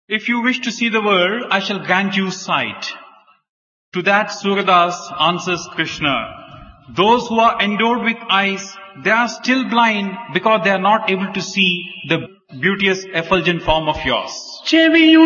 If you wish to see the world, I shall grant you sight. To that Suradas answers Krishna, those who are endowed with eyes, they are still blind because they are not able to see the beauteous effulgent form of yours.